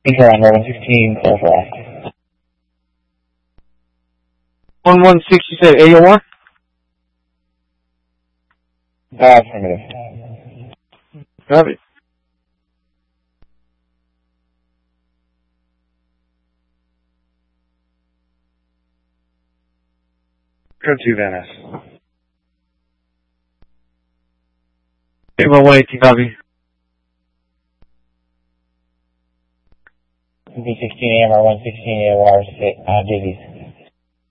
Anchor on 116, clear for left. 116, you said AOR? Affirmative. Copy. Code 2, Van Ness. AMR 118, copy. B16, AMR 116, AOR, Davies.